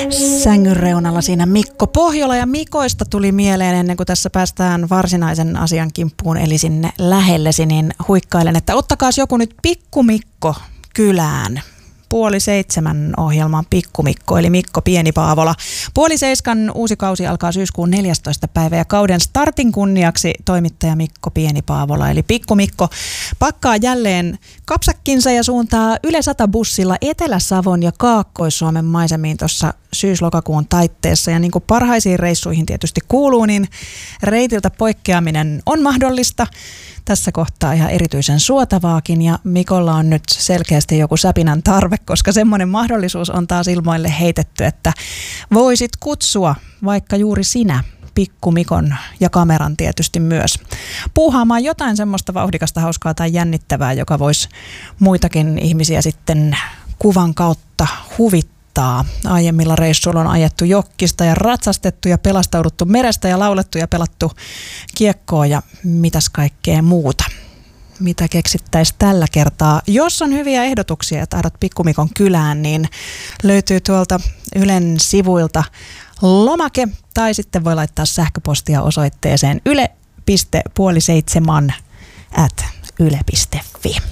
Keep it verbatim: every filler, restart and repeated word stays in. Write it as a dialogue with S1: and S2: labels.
S1: Sängyn reunalla siinä Mikko Pohjola, ja Mikoista tuli mieleen ennen kuin tässä päästään varsinaisen asian kimppuun, eli sinne lähellesi, niin huikkailen, että ottakaas joku nyt Pikku Mikko kylään. Puoli seitsemän ohjelman Pikku Mikko, eli Mikko Pieni-Paavola. Puoli seiskan uusi kausi alkaa syyskuun neljästoista päivä, ja kauden startin kunniaksi toimittaja Mikko Pieni-Paavola, eli Pikku Mikko, pakkaa jälleen kapsakkinsa ja suuntaa Yle sata bussilla Etelä-Savon ja Kaakkois-Suomen maisemiin tuossa syys-lokakuun taitteessa. Ja niin kuin parhaisiin reissuihin tietysti kuuluu, niin reitiltä poikkeaminen on mahdollista. Tässä kohtaa ihan erityisen suotavaakin, ja Mikolla on nyt selkeästi joku säpinän tarve, koska semmoinen mahdollisuus on taas ilmoille heitetty, että voisit kutsua vaikka juuri sinä, Pikku Mikon ja kameran tietysti myös, puuhaamaan jotain semmoista vauhdikasta, hauskaa tai jännittävää, joka voisi muitakin ihmisiä sitten kuvan kautta huvittaa. Aiemmilla reissuilla on ajettu jokkista ja ratsastettu ja pelastauduttu merestä ja laulettu ja pelattu kiekkoa ja mitäs kaikkea muuta. Mitä keksittäisiin tällä kertaa? Jos on hyviä ehdotuksia ja tahdot Pikku Mikon kylään, niin löytyy tuolta Ylen sivuilta lomake, tai sitten voi laittaa sähköpostia osoitteeseen yle piste puoli seitsemän at yle piste fi.